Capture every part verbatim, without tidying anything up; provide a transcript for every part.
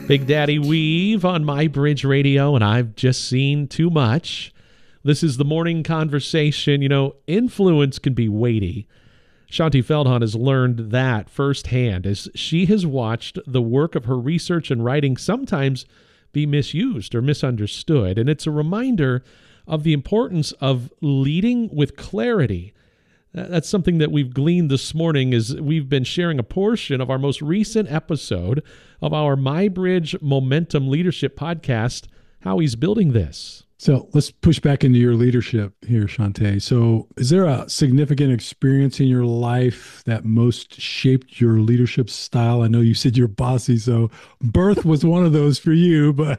Big Daddy Weave on My Bridge Radio, and I've just seen too much. This is the morning conversation. You know, influence can be weighty. Shaunti Feldhahn has learned that firsthand as she has watched the work of her research and writing sometimes be misused or misunderstood. And it's a reminder of the importance of leading with clarity. That's something that we've gleaned this morning as we've been sharing a portion of our most recent episode of our My Bridge Momentum Leadership podcast, how he's building this. So let's push back into your leadership here, Shaunti. So is there a significant experience in your life that most shaped your leadership style? I know you said you're bossy, so birth was one of those for you, but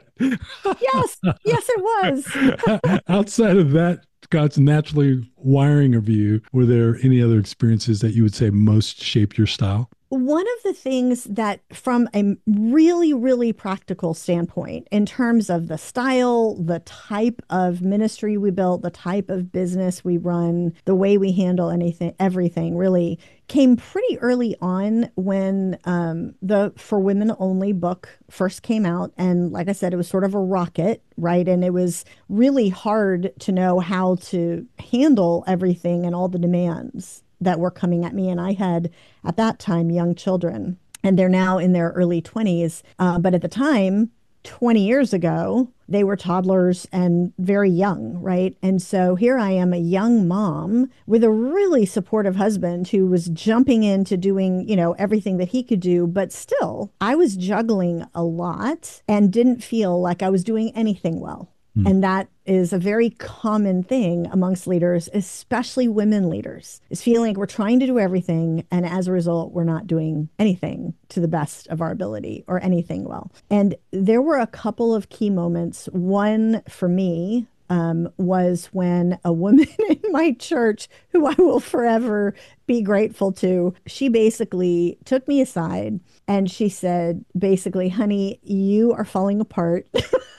yes, yes, it was. Outside of that, God's naturally wiring of you, were there any other experiences that you would say most shaped your style? One of the things that, from a really, really practical standpoint, in terms of the style, the type of ministry we built, the type of business we run, the way we handle anything, everything really came pretty early on when um, the For Women Only book first came out. And like I said, it was sort of a rocket, right? And it was really hard to know how to handle everything and all the demands that were coming at me. And I had, at that time, young children, and they're now in their early twenties. Uh, but at the time, twenty years ago, they were toddlers and very young, right? And so here I am, a young mom with a really supportive husband who was jumping into doing, you know, everything that he could do. But still, I was juggling a lot and didn't feel like I was doing anything well. And that is a very common thing amongst leaders, especially women leaders, is feeling like we're trying to do everything. And as a result, we're not doing anything to the best of our ability or anything well. And there were a couple of key moments. One for me um, was when a woman in my church, who I will forever be grateful to, she basically took me aside and she said, basically, honey, you are falling apart.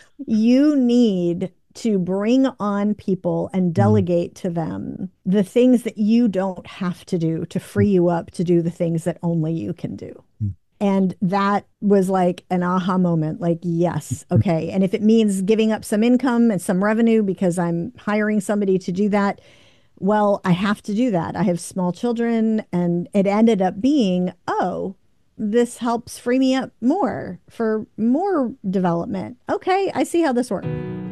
You need to bring on people and delegate to them the things that you don't have to do to free you up to do the things that only you can do. And that was like an aha moment, like, yes, okay. And if it means giving up some income and some revenue because I'm hiring somebody to do that, well, I have to do that. I have small children, and it ended up being, oh, this helps free me up more for more development. Okay, I see how this works.